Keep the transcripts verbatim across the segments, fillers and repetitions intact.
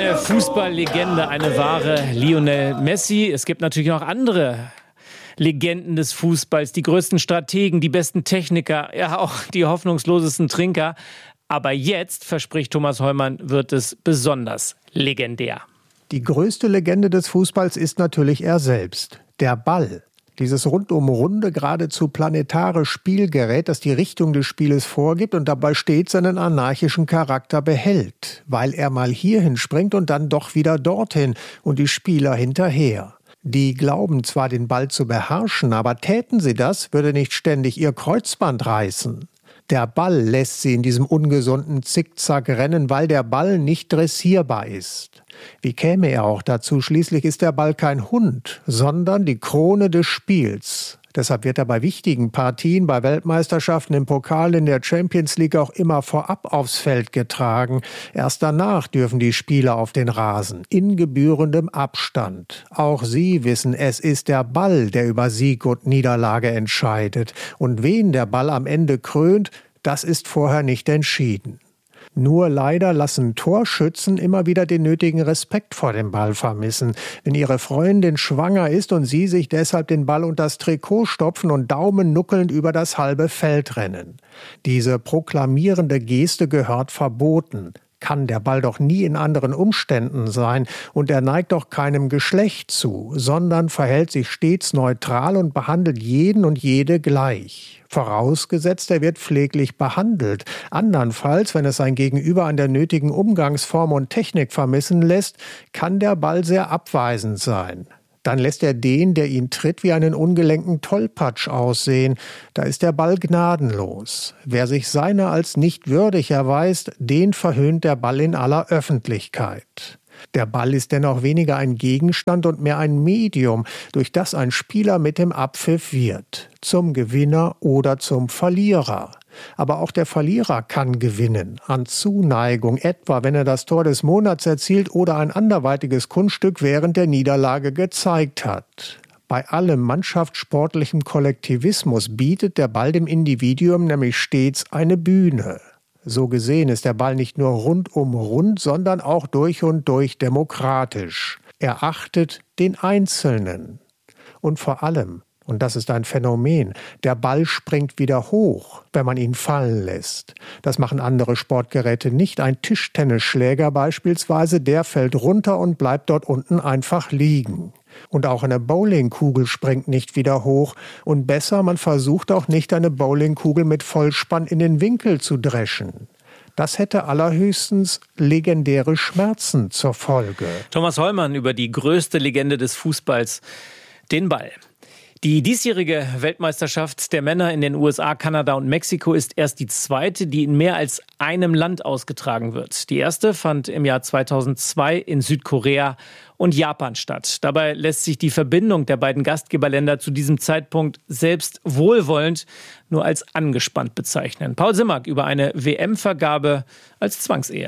Eine Fußballlegende, eine wahre Lionel Messi. Es gibt natürlich noch andere Legenden des Fußballs, die größten Strategen, die besten Techniker, ja auch die hoffnungslosesten Trinker. Aber jetzt, verspricht Thomas Heumann, wird es besonders legendär. Die größte Legende des Fußballs ist natürlich er selbst, der Ball. Dieses rundum runde, geradezu planetare Spielgerät, das die Richtung des Spieles vorgibt und dabei stets seinen anarchischen Charakter behält, weil er mal hierhin springt und dann doch wieder dorthin und die Spieler hinterher. Die glauben zwar, den Ball zu beherrschen, aber täten sie das, würde nicht ständig ihr Kreuzband reißen. Der Ball lässt sie in diesem ungesunden Zickzack rennen, weil der Ball nicht dressierbar ist. Wie käme er auch dazu? Schließlich ist der Ball kein Hund, sondern die Krone des Spiels. Deshalb wird er bei wichtigen Partien, bei Weltmeisterschaften, im Pokal, in der Champions League auch immer vorab aufs Feld getragen. Erst danach dürfen die Spieler auf den Rasen, in gebührendem Abstand. Auch sie wissen, es ist der Ball, der über Sieg und Niederlage entscheidet. Und wen der Ball am Ende krönt, das ist vorher nicht entschieden. Nur leider lassen Torschützen immer wieder den nötigen Respekt vor dem Ball vermissen. Wenn ihre Freundin schwanger ist und sie sich deshalb den Ball unter das Trikot stopfen und daumennuckelnd über das halbe Feld rennen. Diese proklamierende Geste gehört verboten. Kann der Ball doch nie in anderen Umständen sein und er neigt doch keinem Geschlecht zu, sondern verhält sich stets neutral und behandelt jeden und jede gleich. Vorausgesetzt, er wird pfleglich behandelt. Andernfalls, wenn es sein Gegenüber an der nötigen Umgangsform und Technik vermissen lässt, kann der Ball sehr abweisend sein. Dann lässt er den, der ihn tritt, wie einen ungelenken Tollpatsch aussehen. Da ist der Ball gnadenlos. Wer sich seiner als nicht würdig erweist, den verhöhnt der Ball in aller Öffentlichkeit. Der Ball ist dennoch weniger ein Gegenstand und mehr ein Medium, durch das ein Spieler mit dem Abpfiff wird. Zum Gewinner oder zum Verlierer. Aber auch der Verlierer kann gewinnen, an Zuneigung, etwa wenn er das Tor des Monats erzielt oder ein anderweitiges Kunststück während der Niederlage gezeigt hat. Bei allem mannschaftssportlichem Kollektivismus bietet der Ball dem Individuum nämlich stets eine Bühne. So gesehen ist der Ball nicht nur rundum rund, sondern auch durch und durch demokratisch. Er achtet den Einzelnen. Und vor allem, und das ist ein Phänomen, der Ball springt wieder hoch, wenn man ihn fallen lässt. Das machen andere Sportgeräte nicht. Ein Tischtennisschläger beispielsweise, der fällt runter und bleibt dort unten einfach liegen. Und auch eine Bowlingkugel springt nicht wieder hoch. Und besser, man versucht auch nicht, eine Bowlingkugel mit Vollspann in den Winkel zu dreschen. Das hätte allerhöchstens legendäre Schmerzen zur Folge. Thomas Heumann über die größte Legende des Fußballs, den Ball. Die diesjährige Weltmeisterschaft der Männer in den U S A, Kanada und Mexiko ist erst die zweite, die in mehr als einem Land ausgetragen wird. Die erste fand im Jahr zweitausendzwei in Südkorea und Japan statt. Dabei lässt sich die Verbindung der beiden Gastgeberländer zu diesem Zeitpunkt selbst wohlwollend nur als angespannt bezeichnen. Paul Simmak über eine W M-Vergabe als Zwangsehe.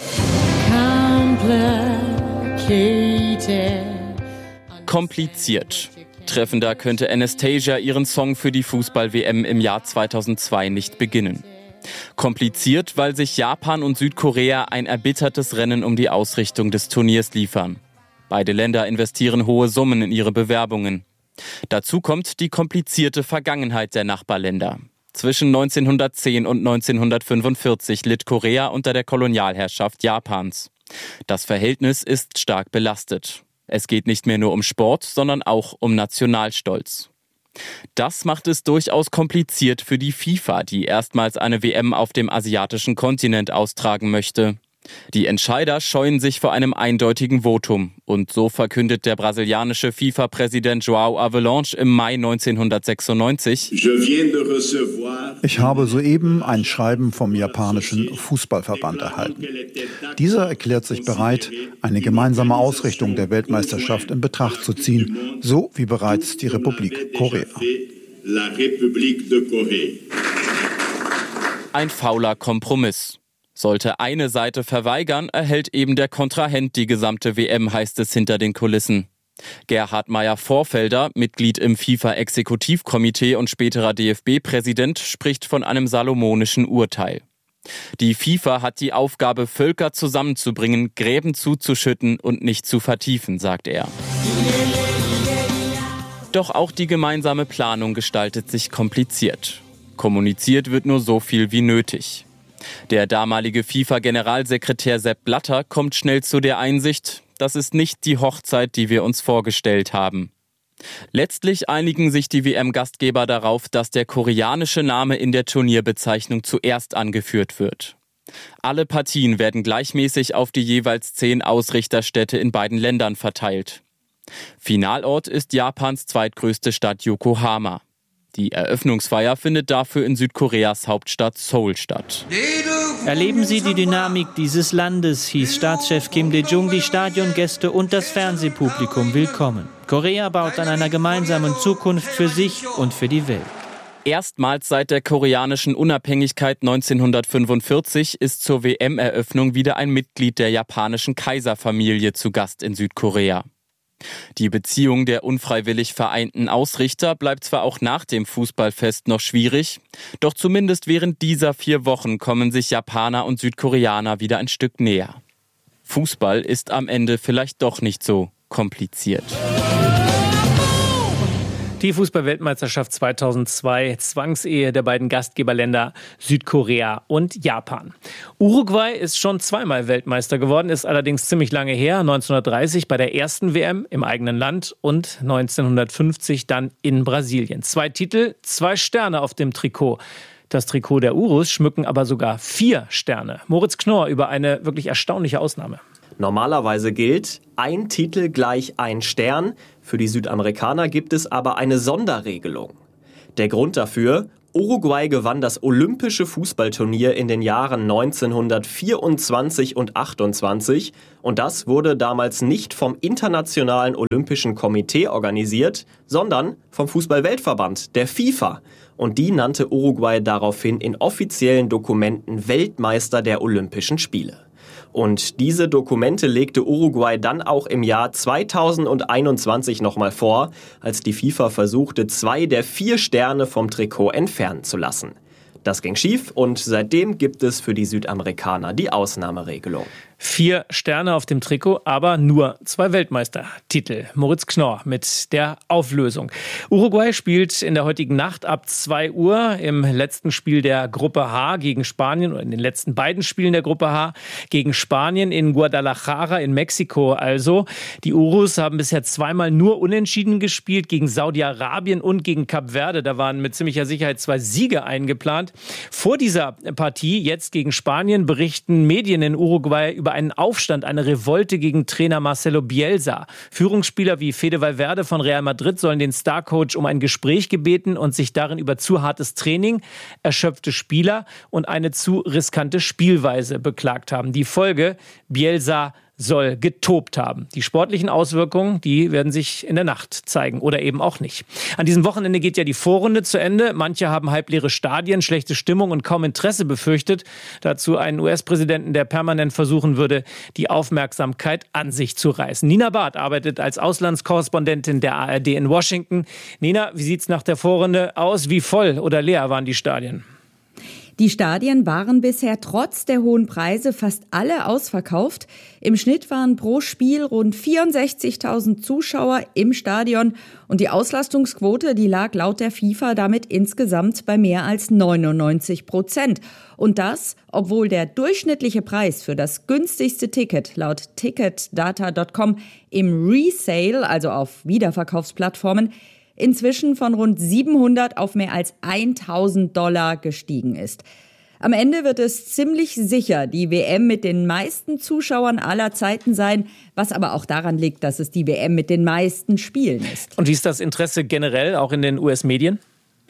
Kompliziert. Treffender könnte Anastasia ihren Song für die Fußball-W M im Jahr zweitausendzwei nicht beginnen. Kompliziert, weil sich Japan und Südkorea ein erbittertes Rennen um die Ausrichtung des Turniers liefern. Beide Länder investieren hohe Summen in ihre Bewerbungen. Dazu kommt die komplizierte Vergangenheit der Nachbarländer. Zwischen neunzehnhundertzehn und neunzehnhundertfünfundvierzig litt Korea unter der Kolonialherrschaft Japans. Das Verhältnis ist stark belastet. Es geht nicht mehr nur um Sport, sondern auch um Nationalstolz. Das macht es durchaus kompliziert für die FIFA, die erstmals eine W M auf dem asiatischen Kontinent austragen möchte. Die Entscheider scheuen sich vor einem eindeutigen Votum. Und so verkündet der brasilianische FIFA-Präsident João Havelange im Mai neunzehnhundertsechsundneunzig: Ich habe soeben ein Schreiben vom japanischen Fußballverband erhalten. Dieser erklärt sich bereit, eine gemeinsame Ausrichtung der Weltmeisterschaft in Betracht zu ziehen, so wie bereits die Republik Korea. Ein fauler Kompromiss. Sollte eine Seite verweigern, erhält eben der Kontrahent die gesamte W M, heißt es hinter den Kulissen. Gerhard Meyer-Vorfelder, Mitglied im FIFA-Exekutivkomitee und späterer D F B-Präsident, spricht von einem salomonischen Urteil. Die FIFA hat die Aufgabe, Völker zusammenzubringen, Gräben zuzuschütten und nicht zu vertiefen, sagt er. Doch auch die gemeinsame Planung gestaltet sich kompliziert. Kommuniziert wird nur so viel wie nötig. Der damalige FIFA-Generalsekretär Sepp Blatter kommt schnell zu der Einsicht, das ist nicht die Hochzeit, die wir uns vorgestellt haben. Letztlich einigen sich die W M-Gastgeber darauf, dass der koreanische Name in der Turnierbezeichnung zuerst angeführt wird. Alle Partien werden gleichmäßig auf die jeweils zehn Ausrichterstädte in beiden Ländern verteilt. Finalort ist Japans zweitgrößte Stadt Yokohama. Die Eröffnungsfeier findet dafür in Südkoreas Hauptstadt Seoul statt. Erleben Sie die Dynamik dieses Landes, hieß Staatschef Kim Dae-jung die Stadiongäste und das Fernsehpublikum willkommen. Korea baut an einer gemeinsamen Zukunft für sich und für die Welt. Erstmals seit der koreanischen Unabhängigkeit neunzehnhundertfünfundvierzig ist zur W M-Eröffnung wieder ein Mitglied der japanischen Kaiserfamilie zu Gast in Südkorea. Die Beziehung der unfreiwillig vereinten Ausrichter bleibt zwar auch nach dem Fußballfest noch schwierig, doch zumindest während dieser vier Wochen kommen sich Japaner und Südkoreaner wieder ein Stück näher. Fußball ist am Ende vielleicht doch nicht so kompliziert. Die Fußball-Weltmeisterschaft zweitausendzwei, Zwangsehe der beiden Gastgeberländer Südkorea und Japan. Uruguay ist schon zweimal Weltmeister geworden, ist allerdings ziemlich lange her, neunzehnhundertdreißig bei der ersten W M im eigenen Land und neunzehnhundertfünfzig dann in Brasilien. Zwei Titel, zwei Sterne auf dem Trikot. Das Trikot der Urus schmücken aber sogar vier Sterne. Moritz Knorr über eine wirklich erstaunliche Ausnahme. Normalerweise gilt, ein Titel gleich ein Stern. Für die Südamerikaner gibt es aber eine Sonderregelung. Der Grund dafür: Uruguay gewann das olympische Fußballturnier in den Jahren neunzehnhundertvierundzwanzig und achtundzwanzig. Und das wurde damals nicht vom Internationalen Olympischen Komitee organisiert, sondern vom Fußball-Weltverband, der FIFA. Und die nannte Uruguay daraufhin in offiziellen Dokumenten Weltmeister der Olympischen Spiele. Und diese Dokumente legte Uruguay dann auch im Jahr zweitausendeinundzwanzig nochmal vor, als die FIFA versuchte, zwei der vier Sterne vom Trikot entfernen zu lassen. Das ging schief und seitdem gibt es für die Südamerikaner die Ausnahmeregelung. Vier Sterne auf dem Trikot, aber nur zwei Weltmeistertitel. Moritz Knorr mit der Auflösung. Uruguay spielt in der heutigen Nacht ab zwei Uhr im letzten Spiel der Gruppe H gegen Spanien, oder in den letzten beiden Spielen der Gruppe H gegen Spanien in Guadalajara in Mexiko. Also, die Urus haben bisher zweimal nur unentschieden gespielt, gegen Saudi-Arabien und gegen Kap Verde. Da waren mit ziemlicher Sicherheit zwei Siege eingeplant. Vor dieser Partie, jetzt gegen Spanien, berichten Medien in Uruguay über einen Aufstand, eine Revolte gegen Trainer Marcelo Bielsa. Führungsspieler wie Fede Valverde von Real Madrid sollen den Starcoach um ein Gespräch gebeten und sich darin über zu hartes Training, erschöpfte Spieler und eine zu riskante Spielweise beklagt haben. Die Folge: Bielsa soll getobt haben. Die sportlichen Auswirkungen, die werden sich in der Nacht zeigen oder eben auch nicht. An diesem Wochenende geht ja die Vorrunde zu Ende. Manche haben halbleere Stadien, schlechte Stimmung und kaum Interesse befürchtet. Dazu einen U S-Präsidenten, der permanent versuchen würde, die Aufmerksamkeit an sich zu reißen. Nina Barth arbeitet als Auslandskorrespondentin der A R D in Washington. Nina, wie sieht's nach der Vorrunde aus? Wie voll oder leer waren die Stadien? Die Stadien waren bisher trotz der hohen Preise fast alle ausverkauft. Im Schnitt waren pro Spiel rund vierundsechzigtausend Zuschauer im Stadion und die Auslastungsquote, die lag laut der FIFA damit insgesamt bei mehr als neunundneunzig Prozent. Und das, obwohl der durchschnittliche Preis für das günstigste Ticket laut Ticketdata Punkt com im Resale, also auf Wiederverkaufsplattformen, inzwischen von rund siebenhundert auf mehr als tausend Dollar gestiegen ist. Am Ende wird es ziemlich sicher die W M mit den meisten Zuschauern aller Zeiten sein, was aber auch daran liegt, dass es die W M mit den meisten Spielen ist. Und wie ist das Interesse generell auch in den U S-Medien?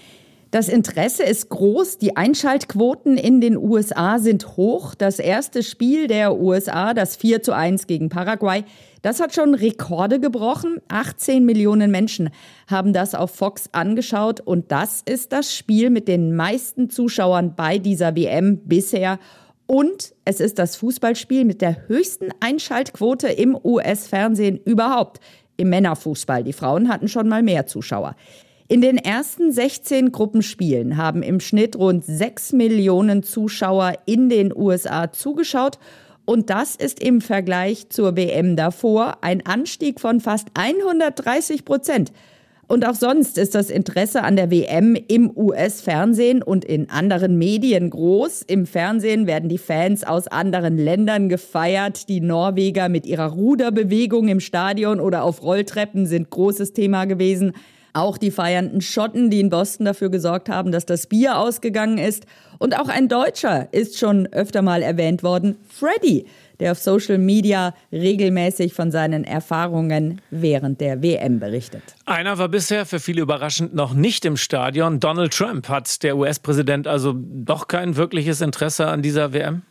Das Interesse ist groß, die Einschaltquoten in den U S A sind hoch. Das erste Spiel der U S A, das vier zu eins gegen Paraguay, das hat schon Rekorde gebrochen. achtzehn Millionen Menschen haben das auf Fox angeschaut und das ist das Spiel mit den meisten Zuschauern bei dieser W M bisher. Und es ist das Fußballspiel mit der höchsten Einschaltquote im U S-Fernsehen überhaupt. Im Männerfußball. Die Frauen hatten schon mal mehr Zuschauer. In den ersten sechzehn Gruppenspielen haben im Schnitt rund sechs Millionen Zuschauer in den U S A zugeschaut. Und das ist im Vergleich zur W M davor ein Anstieg von fast hundertdreißig Prozent. Und auch sonst ist das Interesse an der W M im U S-Fernsehen und in anderen Medien groß. Im Fernsehen werden die Fans aus anderen Ländern gefeiert. Die Norweger mit ihrer Ruderbewegung im Stadion oder auf Rolltreppen sind großes Thema gewesen. Auch die feiernden Schotten, die in Boston dafür gesorgt haben, dass das Bier ausgegangen ist. Und auch ein Deutscher ist schon öfter mal erwähnt worden, Freddy, der auf Social Media regelmäßig von seinen Erfahrungen während der W M berichtet. Einer war bisher für viele überraschend noch nicht im Stadion. Donald Trump. Hat der U S-Präsident also doch kein wirkliches Interesse an dieser W M?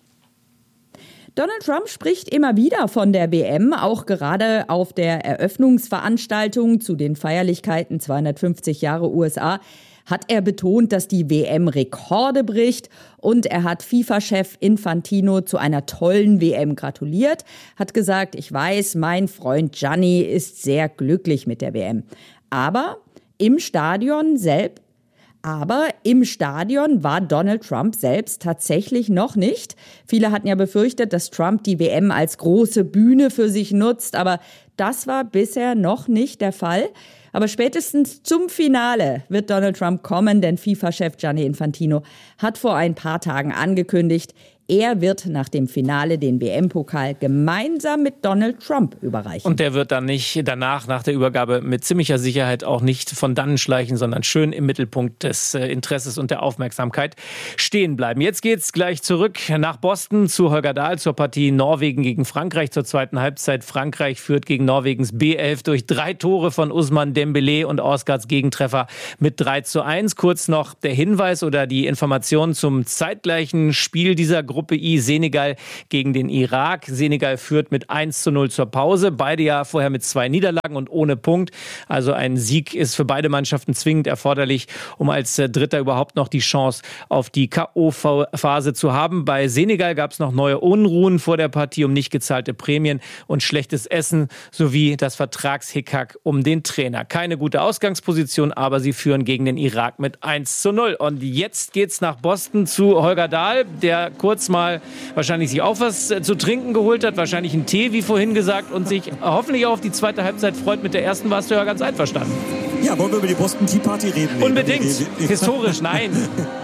Donald Trump spricht immer wieder von der W M, auch gerade auf der Eröffnungsveranstaltung zu den Feierlichkeiten zweihundertfünfzig Jahre U S A hat er betont, dass die W M Rekorde bricht, und er hat FIFA-Chef Infantino zu einer tollen W M gratuliert, hat gesagt, ich weiß, mein Freund Gianni ist sehr glücklich mit der W M. Aber im Stadion selbst Aber im Stadion war Donald Trump selbst tatsächlich noch nicht. Viele hatten ja befürchtet, dass Trump die W M als große Bühne für sich nutzt, aber das war bisher noch nicht der Fall. Aber spätestens zum Finale wird Donald Trump kommen, denn FIFA-Chef Gianni Infantino hat vor ein paar Tagen angekündigt, er wird nach dem Finale den W M-Pokal gemeinsam mit Donald Trump überreichen. Und der wird dann nicht danach, nach der Übergabe, mit ziemlicher Sicherheit auch nicht von dannen schleichen, sondern schön im Mittelpunkt des Interesses und der Aufmerksamkeit stehen bleiben. Jetzt geht's gleich zurück nach Boston zu Holger Dahl zur Partie Norwegen gegen Frankreich zur zweiten Halbzeit. Frankreich führt gegen Norwegens B elf durch drei Tore von Ousmane Dembélé und Oscards Gegentreffer mit drei zu eins. Kurz noch der Hinweis oder die Information zum zeitgleichen Spiel dieser Gruppe I, Senegal gegen den Irak. Senegal führt mit eins zu null zur Pause. Beide ja vorher mit zwei Niederlagen und ohne Punkt. Also ein Sieg ist für beide Mannschaften zwingend erforderlich, um als Dritter überhaupt noch die Chance auf die K O-Phase zu haben. Bei Senegal gab es noch neue Unruhen vor der Partie um nicht gezahlte Prämien und schlechtes Essen sowie das Vertragshickhack um den Trainer. Keine gute Ausgangsposition, aber sie führen gegen den Irak mit eins zu null. Und jetzt geht's nach Boston zu Holger Dahl, der kurz mal wahrscheinlich sich auch was zu trinken geholt hat, wahrscheinlich einen Tee, wie vorhin gesagt, und sich hoffentlich auch auf die zweite Halbzeit freut. Mit der ersten warst du ja ganz einverstanden. Ja, wollen wir über die Boston Tea Party reden? Unbedingt. Historisch, nein.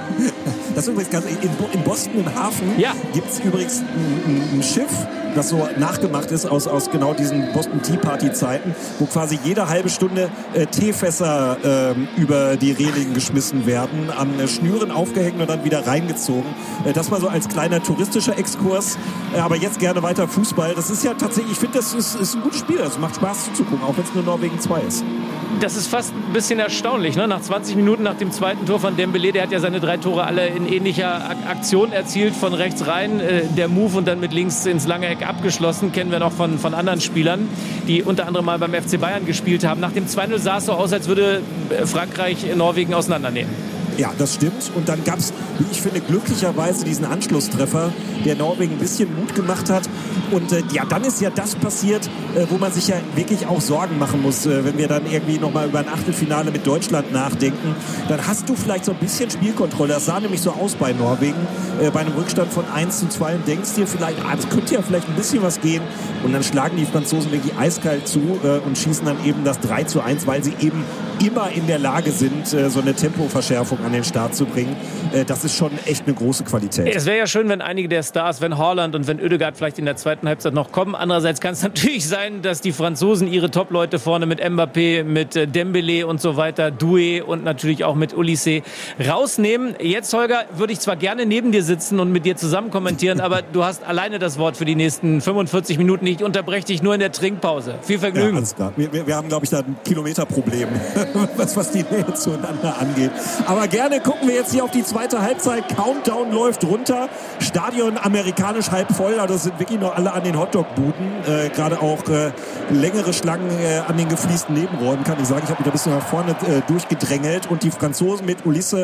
Das ist übrigens ganz, in Boston im Hafen ja. gibt es übrigens ein, ein Schiff, das so nachgemacht ist aus, aus genau diesen Boston Tea Party Zeiten, wo quasi jede halbe Stunde äh, Teefässer äh, über die Reling geschmissen werden, an äh, Schnüren aufgehängt und dann wieder reingezogen. Äh, das mal so als kleiner touristischer Exkurs. Äh, aber jetzt gerne weiter Fußball. Das ist ja tatsächlich, ich finde, das ist, ist ein gutes Spiel. Es macht Spaß zuzugucken, auch wenn es nur Norwegen zwei ist. Das ist fast ein bisschen erstaunlich, ne? Nach zwanzig Minuten nach dem zweiten Tor von Dembélé, der hat ja seine drei Tore alle in ähnlicher Aktion erzielt, von rechts rein, äh, der Move und dann mit links ins lange Eck abgeschlossen, kennen wir noch von, von anderen Spielern, die unter anderem mal beim F C Bayern gespielt haben. Nach dem zwei null sah es so aus, als würde Frankreich Norwegen auseinandernehmen. Ja, das stimmt. Und dann gab es, wie ich finde, glücklicherweise diesen Anschlusstreffer, der Norwegen ein bisschen Mut gemacht hat. Und äh, ja, dann ist ja das passiert, äh, wo man sich ja wirklich auch Sorgen machen muss, äh, wenn wir dann irgendwie nochmal über ein Achtelfinale mit Deutschland nachdenken. Dann hast du vielleicht so ein bisschen Spielkontrolle. Das sah nämlich so aus bei Norwegen, äh, bei einem Rückstand von eins zu zwei. Und denkst dir vielleicht, ah, das könnte ja vielleicht ein bisschen was gehen. Und dann schlagen die Franzosen wirklich eiskalt zu äh, und schießen dann eben das drei zu eins, weil sie eben immer in der Lage sind, äh, so eine Tempoverschärfung an den Start zu bringen. Äh, das ist schon echt eine große Qualität. Es wäre ja schön, wenn einige der Stars, wenn Haaland und wenn Ødegaard vielleicht in der zweiten Halbzeit noch kommen. Andererseits kann es natürlich sein, dass die Franzosen ihre Top-Leute vorne mit Mbappé, mit äh, Dembélé und so weiter, Doué und natürlich auch mit Olise rausnehmen. Jetzt, Holger, würde ich zwar gerne neben dir sitzen und mit dir zusammen kommentieren, aber du hast alleine das Wort für die nächsten fünfundvierzig Minuten. Ich unterbreche dich nur in der Trinkpause. Viel Vergnügen. Ja, alles klar. Wir, wir, wir haben, glaube ich, da ein Kilometerproblem, was, was die Nähe zueinander angeht. Aber gerne gucken wir jetzt hier auf die zweite Halbzeit. Countdown läuft runter. Stadion amerikanisch halb voll. Also sind wirklich noch alle an den Hotdog-Buden. Äh, Gerade auch äh, längere Schlangen äh, an den gefliesten Nebenräumen, kann ich sagen. Ich habe mich da ein bisschen nach vorne äh, durchgedrängelt. Und die Franzosen mit Olise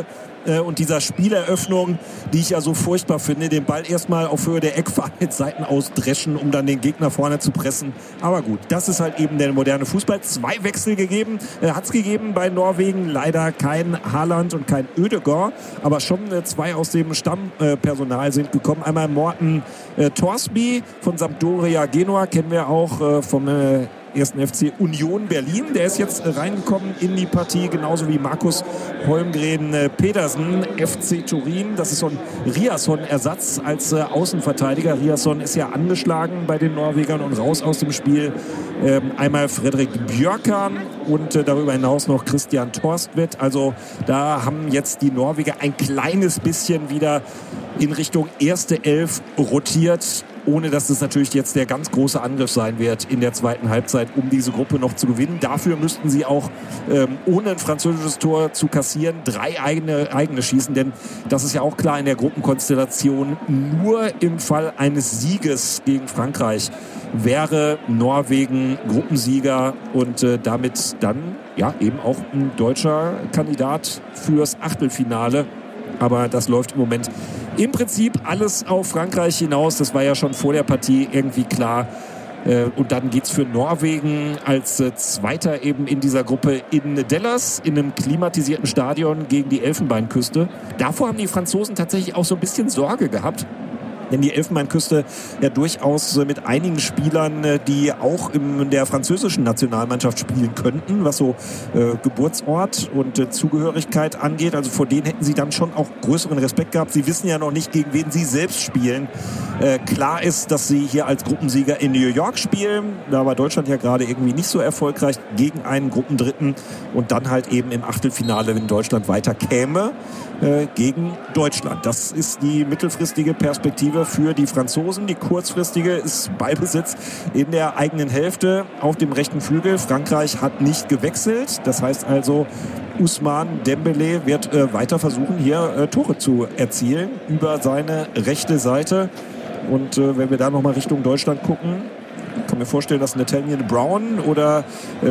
äh, und dieser Spieleröffnung, die ich ja so furchtbar finde, den Ball erstmal auf Höhe der Eckfahne mit Seiten ausdreschen, um dann den Gegner vorne zu pressen. Aber gut, das ist halt eben der moderne Fußball. Zwei Wechsel gegeben, äh, hat es gegeben bei Norwegen. Leider kein Haaland und kein Ødegaard, aber schon äh, zwei aus dem Stammpersonal äh, sind gekommen. Einmal Morten äh, Torsby von Sampdoria Genua, kennen wir auch äh, vom äh, ersten F C Union Berlin. Der ist jetzt reingekommen in die Partie, genauso wie Markus Holmgren Pedersen, F C Turin. Das ist so ein Riasson-Ersatz als äh, Außenverteidiger. Riasson ist ja angeschlagen bei den Norwegern und raus aus dem Spiel. Ähm, einmal Frederik Bjørkan und äh, darüber hinaus noch Christian Torstvedt. Also da haben jetzt die Norweger ein kleines bisschen wieder in Richtung erste Elf rotiert, ohne dass es natürlich jetzt der ganz große Angriff sein wird in der zweiten Halbzeit, um diese Gruppe noch zu gewinnen. Dafür müssten sie auch, ähm, ohne ein französisches Tor zu kassieren, drei eigene, eigene schießen. Denn das ist ja auch klar in der Gruppenkonstellation, nur im Fall eines Sieges gegen Frankreich wäre Norwegen Gruppensieger und äh, damit dann ja eben auch ein deutscher Kandidat fürs Achtelfinale. Aber das läuft im Moment im Prinzip alles auf Frankreich hinaus. Das war ja schon vor der Partie irgendwie klar. Und dann geht's für Norwegen als Zweiter eben in dieser Gruppe in Dallas, in einem klimatisierten Stadion gegen die Elfenbeinküste. Davor haben die Franzosen tatsächlich auch so ein bisschen Sorge gehabt. Denn die Elfenbeinküste ja durchaus mit einigen Spielern, die auch in der französischen Nationalmannschaft spielen könnten, was so äh, Geburtsort und äh, Zugehörigkeit angeht. Also vor denen hätten sie dann schon auch größeren Respekt gehabt. Sie wissen ja noch nicht, gegen wen sie selbst spielen. Äh, klar ist, dass sie hier als Gruppensieger in New York spielen. Da war Deutschland ja gerade irgendwie nicht so erfolgreich gegen einen Gruppendritten. Und dann halt eben im Achtelfinale, wenn Deutschland weiter käme, äh, gegen Deutschland. Das ist die mittelfristige Perspektive für die Franzosen. Die kurzfristige ist Ballbesitz in der eigenen Hälfte auf dem rechten Flügel. Frankreich hat nicht gewechselt. Das heißt also, Ousmane Dembélé wird äh, weiter versuchen, hier äh, Tore zu erzielen über seine rechte Seite. Und äh, wenn wir da nochmal Richtung Deutschland gucken, kann mir vorstellen, dass Nathaniel Brown oder äh,